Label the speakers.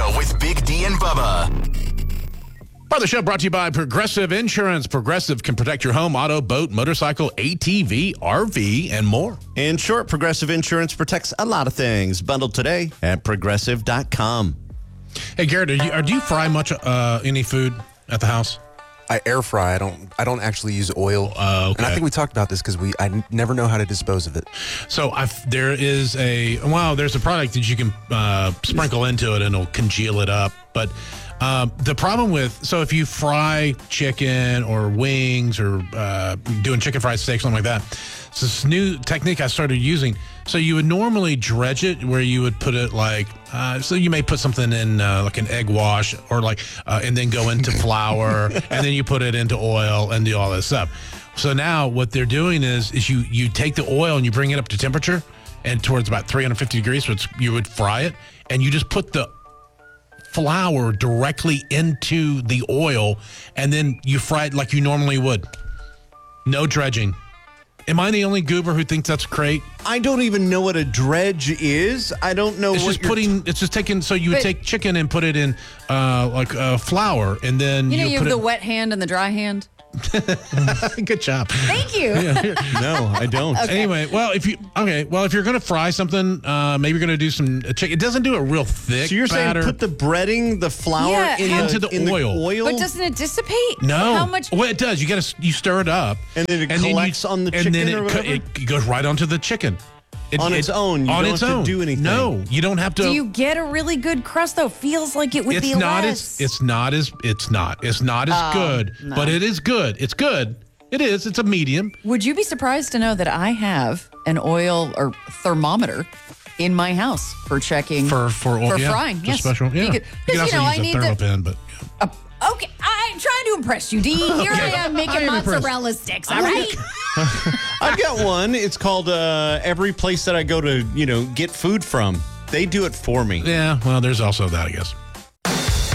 Speaker 1: Show with Big D and Bubba.
Speaker 2: Part of the show brought to you by Progressive Insurance. Progressive can protect your home, auto, boat, motorcycle, ATV, RV, and more.
Speaker 3: In short, Progressive Insurance protects a lot of things. Bundled today at Progressive.com.
Speaker 2: Hey, Garrett, do you fry much any food at the house?
Speaker 4: I air fry. I don't actually use oil.
Speaker 2: Okay.
Speaker 4: And I think we talked about this because I never know how to dispose of it.
Speaker 2: So there's a product that you can sprinkle into it and it'll congeal it up. But the problem so if you fry chicken or wings or doing chicken fried steak, something like that, it's this new technique I started using. So you would normally dredge it where you would put it so you may put something in like an egg wash or and then go into flour and then you put it into oil and do all this stuff. So now what they're doing is you take the oil and you bring it up to temperature and towards about 350 degrees, so you would fry it, and you just put the flour directly into the oil and then you fry it like you normally would. No dredging. Am I the only goober who thinks that's great?
Speaker 3: I don't even know what a dredge is. I don't know
Speaker 2: It's just taking, so you would take chicken and put it in flour and then
Speaker 5: you have the wet hand and the dry hand.
Speaker 2: Good job.
Speaker 5: Thank you.
Speaker 3: No, I don't.
Speaker 5: Okay.
Speaker 2: Anyway, if you're going to fry something, maybe you're going to do some chicken. It doesn't do a real thick
Speaker 3: So you're
Speaker 2: batter.
Speaker 3: saying put the breading, the flour
Speaker 2: into the oil.
Speaker 5: But doesn't it dissipate?
Speaker 2: No.
Speaker 5: How much?
Speaker 2: Well, it does. You stir it up.
Speaker 3: And then it collects on the chicken
Speaker 2: and then
Speaker 3: or whatever?
Speaker 2: it goes right onto the chicken.
Speaker 3: On its own. You don't have to do anything.
Speaker 2: No, you don't have to.
Speaker 5: Do you get a really good crust though? Feels like it would be less.
Speaker 2: It's not as good,
Speaker 5: no.
Speaker 2: but it is good. It's good. It is. It's a medium.
Speaker 5: Would you be surprised to know that I have an oil or thermometer in my house for checking
Speaker 2: for
Speaker 5: frying?
Speaker 2: Just
Speaker 5: Yes,
Speaker 2: special. Yeah,
Speaker 5: because
Speaker 2: you can also
Speaker 5: I
Speaker 2: use
Speaker 5: need
Speaker 2: a Thermopen, but. Yeah.
Speaker 5: Okay, I'm trying to impress you, D. Here I am making mozzarella sticks. All right.
Speaker 3: I've got one. It's called every place that I go to, get food from. They do it for me.
Speaker 2: Yeah, well, there's also that, I guess.